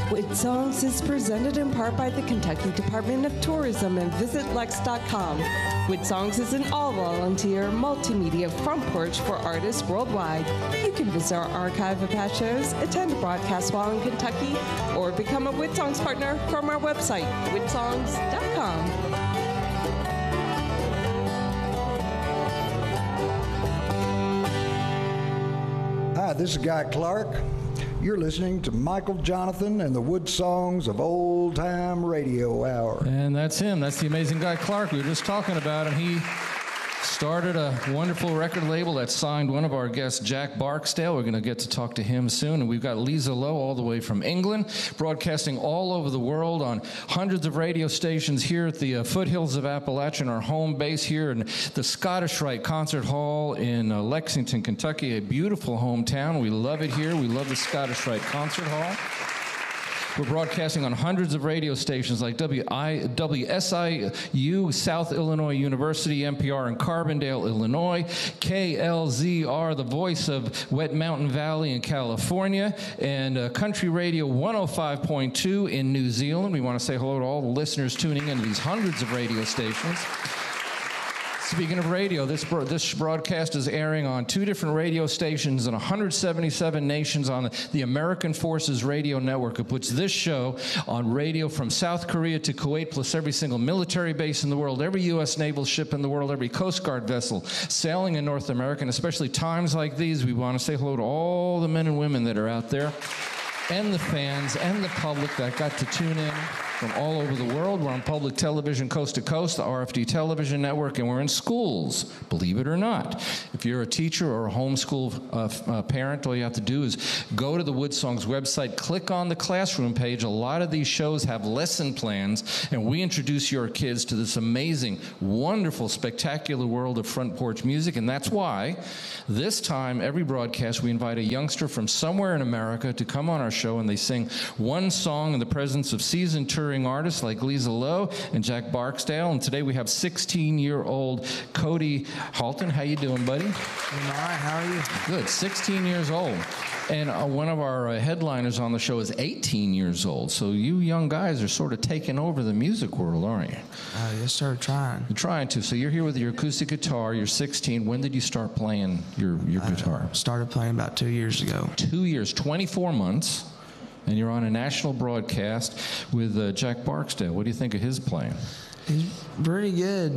With Songs is presented in part by the Kentucky Department of Tourism and VisitLex.com. With Songs is an all-volunteer multimedia front porch for artists worldwide. You can visit our archive of past shows, attend a broadcast while in Kentucky, or become a With Songs partner from our website, withsongs.com. Hi, this is Guy Clark. You're listening to Michael Jonathan and the Wood Songs of Old Time Radio Hour. And that's him. That's the amazing Guy Clark we were just talking about. And he started a wonderful record label that signed one of our guests, Jack Barksdale. We're going to get to talk to him soon. And we've got Lisa Lowe all the way from England, broadcasting all over the world on hundreds of radio stations here at the foothills of Appalachia, our home base here in the Scottish Rite Concert Hall in Lexington, Kentucky, a beautiful hometown. We love it here. We love the Scottish Rite Concert Hall. We're broadcasting on hundreds of radio stations like WSIU, South Illinois University, NPR in Carbondale, Illinois, KLZR, the voice of Wet Mountain Valley in California, and Country Radio 105.2 in New Zealand. We want to say hello to all the listeners tuning into these hundreds of radio stations. Speaking of radio, this broadcast is airing on 2 different radio stations in 177 nations on the American Forces Radio Network. It puts this show on radio from South Korea to Kuwait, plus every single military base in the world, every U.S. naval ship in the world, every Coast Guard vessel sailing in North America. And especially times like these, we want to say hello to all the men and women that are out there, and the fans and the public that got to tune in from all over the world. We're on public television coast to coast, the RFD television network, and we're in schools, believe it or not. If you're a teacher or a homeschool parent, all you have to do is go to the Wood Songs website, click on the classroom page. A lot of these shows have lesson plans, and we introduce your kids to this amazing, wonderful, spectacular world of front porch music, and that's why this time, every broadcast, we invite a youngster from somewhere in America to come on our show, and they sing one song in the presence of seasoned touring artists like Lisa Lowe and Jack Barksdale. And today we have 16-year-old Cody Halton. How you doing, buddy? I'm all right. How are you? Good. 16 years old. And one of our headliners on the show is 18 years old. So you young guys are sort of taking over the music world, aren't you? Yes, sir. Trying. You're trying to. So you're here with your acoustic guitar. You're 16. When did you start playing your guitar? Started playing about 2 years ago. 2 years, 24 months. And you're on a national broadcast with Jack Barksdale. What do you think of his playing? He's pretty good.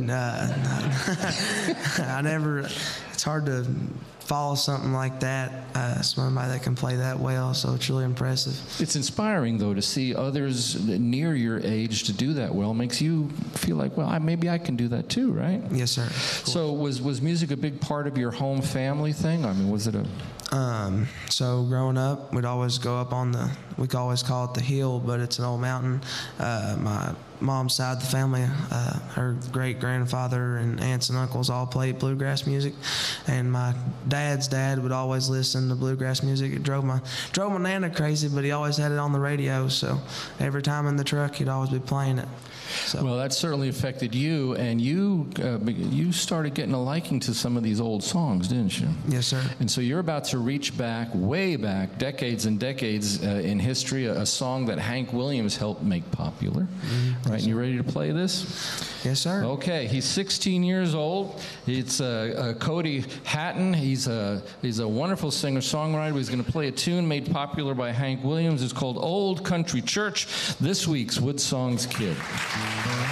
It's hard to follow something like that, somebody that can play that well, so it's really impressive. It's inspiring, though, to see others near your age to do that well. Makes you feel like, well, maybe I can do that too, right? Yes, sir. So was music a big part of your home family thing? I mean, was it a... So growing up, we'd always go up on we could always call it the hill, but it's an old mountain. My mom's side of the family, her great-grandfather and aunts and uncles all played bluegrass music, and my dad's dad would always listen to bluegrass music. It drove my nana crazy, but he always had it on the radio, so every time in the truck he'd always be playing it. So. Well, that certainly affected you, and you started getting a liking to some of these old songs, didn't you? Yes, sir. And so you're about to reach back, way back, decades and decades in history, a song that Hank Williams helped make popular, right? Yes, and you ready to play this? Yes, sir. Okay, he's 16 years old. It's Cody Hatton. He's a wonderful singer-songwriter. He's going to play a tune made popular by Hank Williams. It's called Old Country Church. This week's Wood Songs Kid.